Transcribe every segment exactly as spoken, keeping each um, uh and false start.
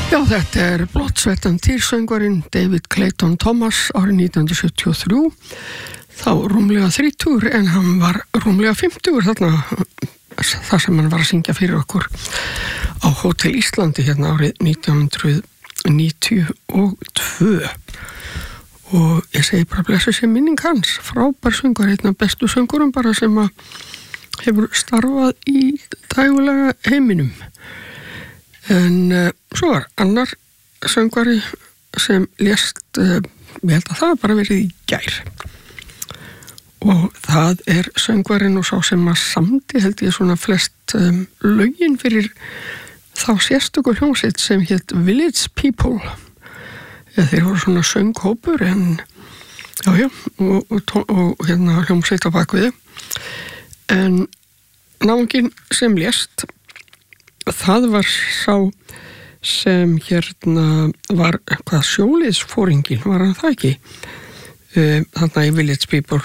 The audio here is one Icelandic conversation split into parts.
Já, þetta er blottsvettan týrsöngvarinn David Clayton Thomas árið nítján hundruð sjötíu og þrjú. Þá rúmlega þrítugur en hann var rúmlega fimmtugur þarna þar sem hann var að syngja fyrir okkur á Hótel Íslandi hérna árið nítján hundruð níutíu og tvö. Og ég segi bara blessu sé minning hans, frábær söngur, einn af bestu söngurum bara sem að hefur starfað í dægulega heiminum. En uh, svo var annar söngvari sem lést, uh, ég held að það bara verið í gær. Og það er söngvarinn og sá sem að samdi held ég svona flest um, lögin fyrir þá sérstöku hljómsveit sem hét Village People. Ja, þeir voru svona sönghópur en já, já, og, og, og hérna hljómsveit á bakviði. En náunginn sem lést, það var sá sem hérna var hvað sjóliðsforinginn, var hann það ekki? Um, þarna í Village People.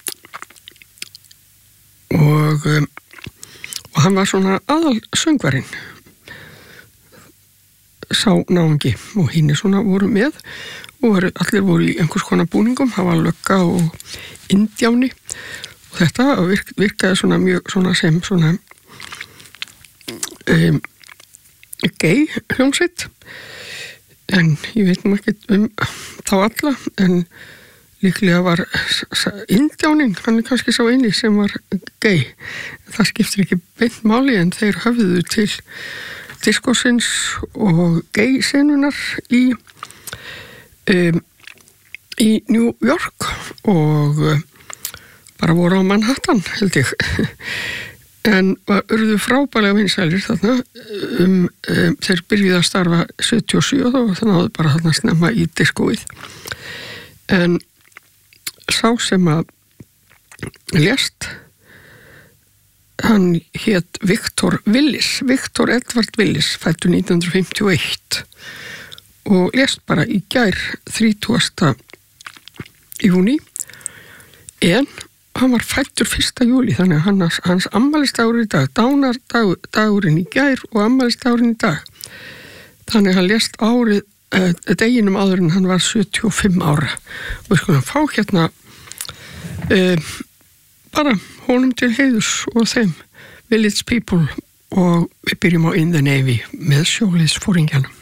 Og, um, og hann var svona aðal söngvarinn, sá náungi og hinn svona voru með og voru, allir voru í einhvers konar búningum, það var lögga og indjáni og þetta virk, virkaði svona mjög svona sem svona um, gay hljómsveit en ég veit nú ekki um þá alla en líklega var indjánin, hann er kannski sá eini sem var gay. Það skiptir ekki beint máli en þeir höfðu til diskosins og gay-senunar í, um, í New York og uh, bara voru á Manhattan held ég. En var urðu frábælega vinsælir þarna. Um, um, þeir byrjuði að starfa sjötíu og sjö og þannig að bara þarna snemma í diskóið. En sá sem að lést, hann hét Victor Willis, Victor Edward Willis, fæddur nítján hundruð fimmtíu og eitt og lést bara í gær þrítugasta júní en hann var fæddur fyrsta júlí þannig að hans, hans ammælisdagur í dag, dánardagurinn í gær og ammælisdagurinn í dag. Þannig að hann lést árið deginum áður en hann var sjötíu og fimm ára og við skulum fá hérna um, bara honum til heiðurs og þeim Village People og við byrjum á In the Navy með sjóliðsforingjanum.